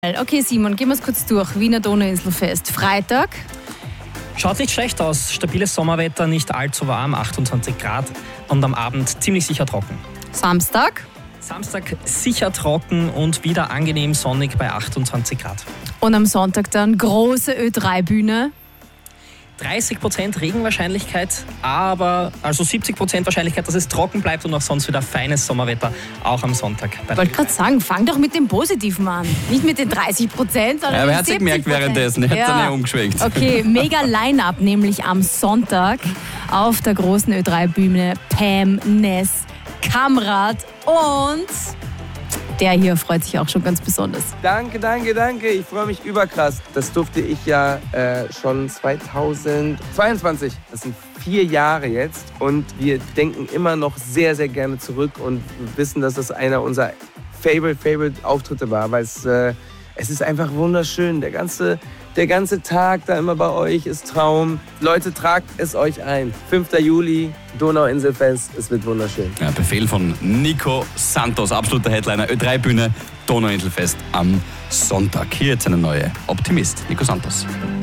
Okay, Simon, gehen wir es kurz durch. Wiener Donauinselfest. Freitag. Schaut nicht schlecht aus. Stabiles Sommerwetter, nicht allzu warm, 28 Grad und am Abend ziemlich sicher trocken. Samstag. Samstag sicher trocken und wieder angenehm sonnig bei 28 Grad. Und am Sonntag dann große Ö3-Bühne. 30% Regenwahrscheinlichkeit, aber also 70% Wahrscheinlichkeit, dass es trocken bleibt und auch sonst wieder feines Sommerwetter, auch am Sonntag. Ich wollte gerade sagen, fang doch mit dem Positiven an. Nicht mit den 30%, sondern Ja, aber er hat sich gemerkt währenddessen, er hat dann nicht umgeschwenkt. Okay, mega Line-Up, nämlich am Sonntag auf der großen Ö3-Bühne. Pam, Ness, Kamrat und der hier freut sich auch schon ganz besonders. Danke. Ich freue mich überkrass. Das durfte ich ja schon 2022. Das sind 4 Jahre jetzt. Und wir denken immer noch sehr, sehr gerne zurück und wissen, dass das einer unserer Favorite-Auftritte war. Weil es ist einfach wunderschön. Der ganze Tag da immer bei euch ist Traum. Leute, tragt es euch ein. 5. Juli, Donauinselfest, es wird wunderschön. Ja, Befehl von Nico Santos, absoluter Headliner, Ö3-Bühne, Donauinselfest am Sonntag. Hier jetzt eine neue Optimist, Nico Santos.